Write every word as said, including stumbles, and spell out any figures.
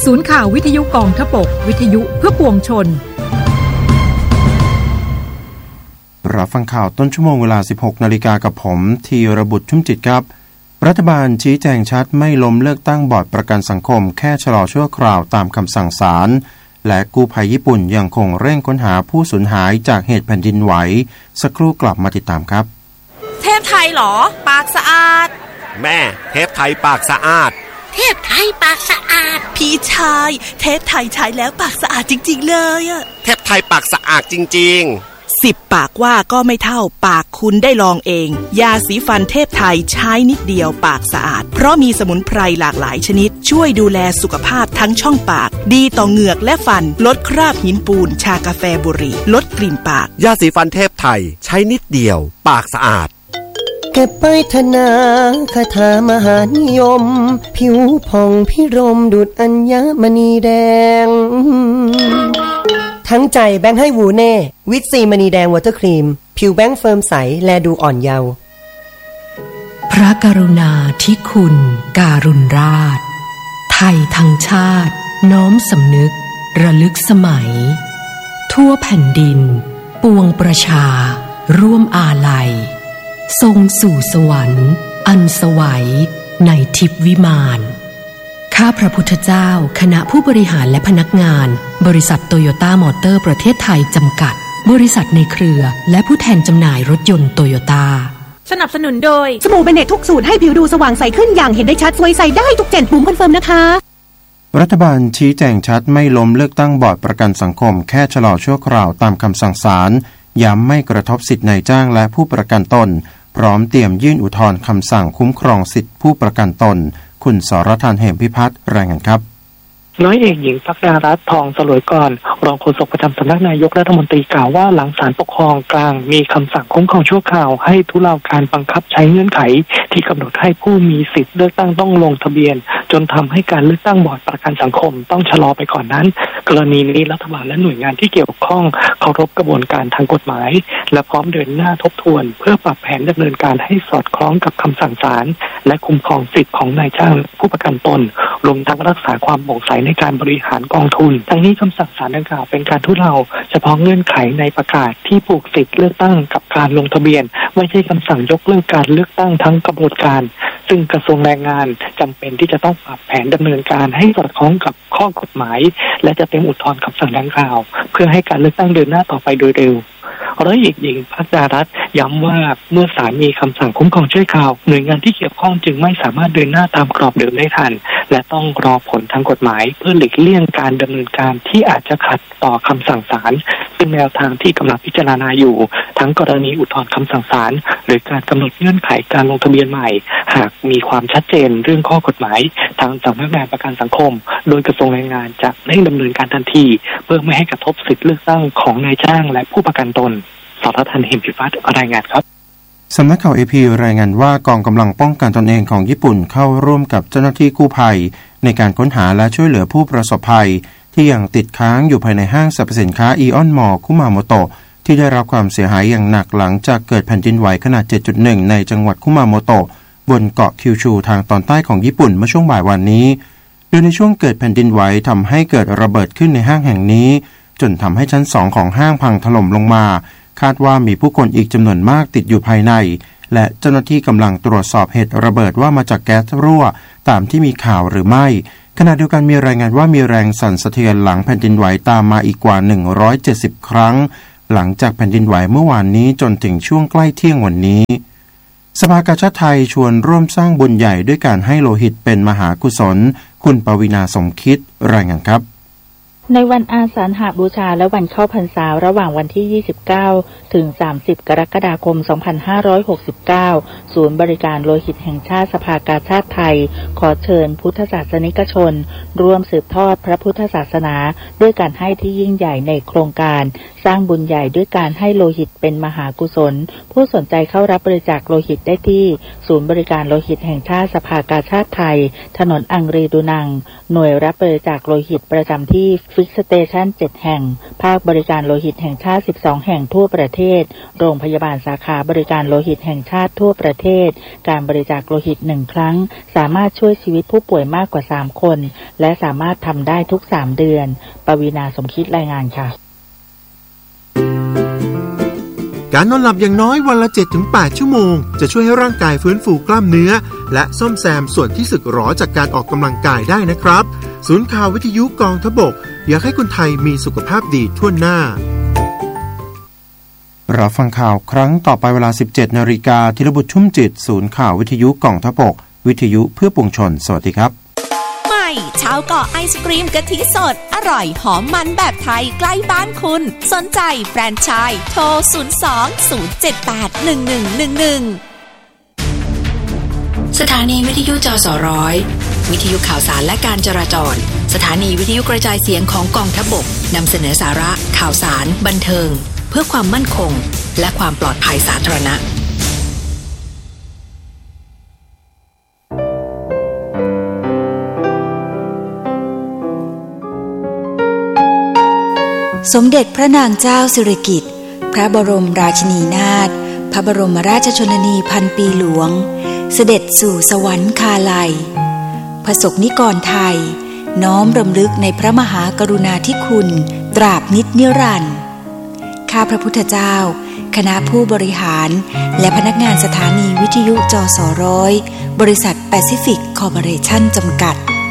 ศูนย์ข่าววิทยุกองทพบกวิทยุเพื่อปวงชนรับฟังข่าวต้นชั่วโมงเวลา สิบหกนาฬิกากับผมธีรบุตรชุ่มจิตครับรัฐบาลชี้แจงชัดไม่ล้มเลือกตั้งบอร์ดประกันสังคมแค่ชะลอชั่วคราวตามคำสั่งศาลและกู้ภัยญี่ปุ่นยังคงเร่งค้นหาผู้สูญหายจากเหตุแผ่นดินไหวสักครู่กลับมาติดตามครับเทพไทยเหรอปากสะอาดแม่เทพไทยปากสะอาดเทพไทยปากสะอาดพี่ชายเทพไทยใช้แล้วปากสะอาดจริงๆเลยอะเทพไทยปากสะอาดจริงๆสิบปากว่าก็ไม่เท่าปากคุณได้ลองเองยาสีฟันเทพไทยใช้นิดเดียวปากสะอาดเพราะมีสมุนไพรหลากหลายชนิดช่วยดูแลสุขภาพทั้งช่องปากดีต่อเหงือกและฟันลดคราบหินปูนชากาแฟบุหรี่ลดกลิ่นปากยาสีฟันเทพไทยใช้นิดเดียวปากสะอาดเก็บไปธนาคาถามหานิยมผิวผ่องพิรมดุจอัญมณีแดงทั้งใจแบงค์ให้วูเน่วิตซีมณีแดงวอเตอร์ครีมผิวแบงค์เฟิร์มใสแลดูอ่อนเยาว์พระกรุณาธิคุณการุณราชไทยทั้งชาติน้อมสำนึกระลึกสมัยทั่วแผ่นดินปวงประชาร่วมอาลัยทรงสู่สวรรค์อันสวัยในทิพวิมานข้าพระพุทธเจ้าคณะผู้บริหารและพนักงานบริษัทโตโยต้ามอเตอร์ประเทศไทยจำกัดบริษัทในเครือและผู้แทนจำหน่ายรถยนต์โตโยต้าสนับสนุนโดยสบู่เบเนตทุกสูตรให้ผิวดูสว่างใสขึ้นอย่างเห็นได้ชัดสวยใสได้ทุกเจ็ดปุ่มคอนเฟิร์มนะคะรัฐบาลชี้แจงชัดไม่ล้มเลือกตั้งบอร์ดประกันสังคมแค่ชะลอชั่วคราวตามคำสั่งศาลย้ำไม่กระทบสิทธินายจ้างและผู้ประกันตนพร้อมเตรียมยื่นอุทธรณ์คำสั่งคุ้มครองสิทธิผู้ประกันตนคุณสรทันเหมพิพัฒน์รายงานครับร้อยเอกหญิงศักดารัตน์ทองสลวยก่อนรองโฆษกประจำสำนักนายกรัฐมนตรีกล่าวว่าหลังศาลปกครองกลางมีคำสั่งคุ้มครองชั่วคราวให้ทุเลาการบังคับใช้เงื่อนไขที่กำหนดให้ผู้มีสิทธิ์เลือกตั้งต้องลงทะเบียนจนทำให้การเลือกตั้งบอร์ดประกันสังคมต้องชะลอไปก่อนนั้นกรณีนี้รัฐบาลและหน่วยงานที่เกี่ยวข้องเคารพกระบวนการทางกฎหมายและพร้อมเดินหน้าทบทวนเพื่อปรับแผนดำเนินการให้สอดคล้องกับคำสั่งศาลและคุ้มครองสิทธิของนายจ้างผู้ประกันตนรวมทั้งรักษาความโปร่งใสในการบริหารกองทุนทั้งนี้คำสั่งศาลดังกล่าวเป็นการทุเลาเฉพาะเงื่อนไขในประกาศที่ผูกสิทธิเลือกตั้งกับการลงทะเบียนไม่ใช่คำสั่งยกเลิกการเลือกตั้งทั้งกระบวนการซึ่งกระทรวงแรงงานจำเป็นที่จะต้องปรับแผนดำเนินการให้สอดคล้องกับข้อกฎหมายและจะเตรียมอุทธรณ์คำสั่งดังกล่าวเพื่อให้การเลือกตั้งเดินหน้าต่อไปโดยเร็วร้อยเอกหญิงภักดารัตน์ย้ำว่าเมื่อศาลมีคำสั่งคุ้มครองชั่วคราวหน่วยงานที่เกี่ยวข้องจึงไม่สามารถเดินหน้าตามกรอบเดิมได้ทันและต้องรอผลทางกฎหมายเพื่อหลีกเลี่ยงการดำเนินการที่อาจจะขัดต่อคำสั่งศาลซึ่งแนวทางที่กำลังพิจารณาอยู่ทั้งกรณีอุทธรณ์คำสั่งศาลหรือการกำหนดเงื่อนไขการลงทะเบียนใหม่หากมีความชัดเจนเรื่องข้อกฎหมายทางสำนักงานประกันสังคมโดยกระทรวงแรงงานจะเร่งดำเนินการทันทีเพื่อไม่ให้กระทบสิทธิเลือกตั้งของนายจ้างและผู้ประกันตนสรทันเหมพิพัฒน์รายงานครับสำนักข่าว เอ พี รายงานว่ากองกำลังป้องกันตนเองของญี่ปุ่นเข้าร่วมกับเจ้าหน้าที่กู้ภัยในการค้นหาและช่วยเหลือผู้ประสบภัยที่ยังติดค้างอยู่ภายในห้างสรรพสินค้าอีออนมอลล์คุมาโมโตะที่ได้รับความเสียหายอย่างหนักหลังจากเกิดแผ่นดินไหวขนาด เจ็ดจุดหนึ่ง ในจังหวัดคุมาโมโตะบนเกาะคิวชูทางตอนใต้ของญี่ปุ่นเมื่อช่วงบ่ายวันนี้โดยในช่วงเกิดแผ่นดินไหวทำให้เกิดระเบิดขึ้นในห้างแห่งนี้จนทำให้ชั้นสองของห้างพังถล่มลงมาคาดว่ามีผู้คนอีกจำนวนมากติดอยู่ภายในและเจ้าหน้าที่กำลังตรวจสอบเหตุระเบิดว่ามาจากแก๊สรั่วตามที่มีข่าวหรือไม่ขณะเดียวกันมีรายงานว่ามีแรงสั่นสะเทือนหลังแผ่นดินไหวตามมาอีกกว่าหนึ่งร้อยเจ็ดสิบครั้งหลังจากแผ่นดินไหวเมื่อวานนี้จนถึงช่วงใกล้เที่ยงวันนี้สภากาชาดไทยชวนร่วมสร้างบุญใหญ่ด้วยการให้โลหิตเป็นมหากุศลคุณปวีณาสมคิดรายงานครับในวันอาสาฬหบูชาและวันเข้าพรรษาระหว่างวันที่ยี่สิบเก้าถึงสามสิบกรกฎาคมสองพันห้าร้อยหกสิบเก้าศูนย์บริการโลหิตแห่งชาติสภากาชาดไทยขอเชิญพุทธศาสนิกชนร่วมสืบทอดพระพุทธศาสนาด้วยการให้ที่ยิ่งใหญ่ในโครงการสร้างบุญใหญ่ด้วยการให้โลหิตเป็นมหากุศลผู้สนใจเข้ารับบริจาคโลหิตได้ที่ศูนย์บริการโลหิตแห่งชาติสภากาชาดไทยถนนอังรีดูนังหน่วยรับบริจาคโลหิตประจำที่ฟิกสเตชันเจ็ดแห่งภาคบริการโลหิตแห่งชาติสิบสองแห่งทั่วประเทศโรงพยาบาลสาขาบริการโลหิตแห่งชาติทั่วประเทศการบริจาคโลหิตหนึ่งครั้งสามารถช่วยชีวิตผู้ป่วยมากกว่าสามคนและสามารถทำได้ทุกสามเดือนปวีณาสมคิดรายงานค่ะการนอนหลับอย่างน้อยวันละ เจ็ดถึงแปด ชั่วโมงจะช่วยให้ร่างกายฟื้นฟูกล้ามเนื้อและซ่อมแซมส่วนที่สึกหรอจากการออกกำลังกายได้นะครับศูนย์ข่าววิทยุกองทพบกอยากให้คนไทยมีสุขภาพดีทั่วหน้าเราฟังข่าวครั้งต่อไปเวลา สิบเจ็ดนาฬิกา ธีรบุตรชุ่มจิตศูนย์ข่าววิทยุกองทพบกวิทยุเพื่อปวงชนสวัสดีครับใหม่ชาวเกาะไอศกรีมกะทิสดอร่อยหอมมันแบบไทยใกล้บ้านคุณสนใจแฟรนไชส์โทรศูนย์ สอง ศูนย์ เจ็ด แปด หนึ่ง หนึ่ง หนึ่ง หนึ่งสถานีวิทยุจสร้อยวิทยุข่าวสารและการจราจรสถานีวิทยุกระจายเสียงของกองทัพบกนำเสนอสาระข่าวสารบันเทิงเพื่อความมั่นคงและความปลอดภัยสาธารณะสมเด็จพระนางเจ้าสิริกิติ์พระบรมราชินีนาถพระบรมราชชนนีพันปีหลวงเสด็จสู่สวรรคาลัยประสบนิกรไทยน้อมรำลึกในพระมหากรุณาธิคุณตราบนิจนิรันดร์ข้าพระพุทธเจ้าคณะผู้บริหารและพนักงานสถานีวิทยุจสร้อยบริษัทแปซิฟิกคอร์ปอเรชั่นจำกัด